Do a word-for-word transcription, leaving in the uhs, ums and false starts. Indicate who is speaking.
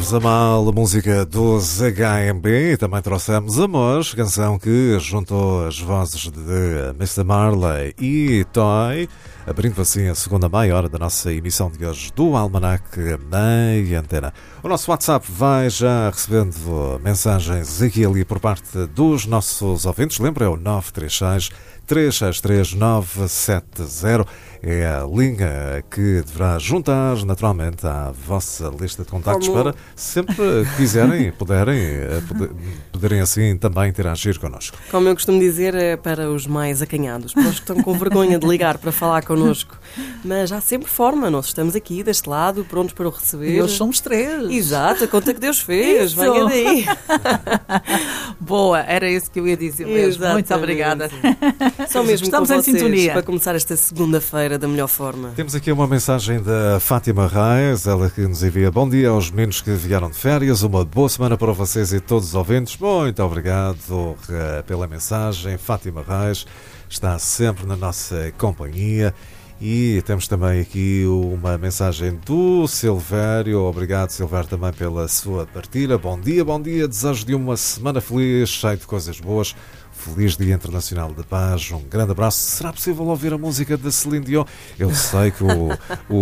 Speaker 1: A mal, a música dos H M B, e também trouxemos Amores, canção que juntou as vozes de mister Marley e Toy, abrindo assim a segunda meia hora da nossa emissão de hoje do Almanac na Antena. O nosso WhatsApp vai já recebendo mensagens aqui e ali por parte dos nossos ouvintes. Lembra, é o nove três seis, três seis três, nove sete zero. É a linha que deverá juntar naturalmente à vossa lista de contactos. Como... para sempre que quiserem, puderem, poderem assim também interagir connosco.
Speaker 2: Como eu costumo dizer, é para os mais acanhados, para os que estão com vergonha de ligar para falar connosco. Mas há sempre forma, nós estamos aqui deste lado, prontos para o receber.
Speaker 3: E hoje somos três.
Speaker 2: Exato, a conta que Deus fez, venha daí.
Speaker 3: Boa, era isso que eu ia dizer mesmo.
Speaker 2: Exatamente.
Speaker 3: Muito obrigada.
Speaker 2: Só mesmo
Speaker 3: Estamos
Speaker 2: com
Speaker 3: em
Speaker 2: vocês,
Speaker 3: sintonia.
Speaker 2: para começar esta segunda-feira da melhor forma.
Speaker 1: Temos aqui uma mensagem da Fátima Reis, ela que nos envia: bom dia aos meninos que vieram de férias, uma boa semana para vocês e todos os ouvintes. Muito obrigado uh, pela mensagem. Fátima Reis está sempre na nossa companhia. E temos também aqui uma mensagem do Silvério. Obrigado, Silvério, também pela sua partilha. Bom dia, bom dia. Desejo de uma semana feliz, cheio de coisas boas. Feliz Dia Internacional da Paz. Um grande abraço. Será possível ouvir a música da Celine Dion? Eu sei que o,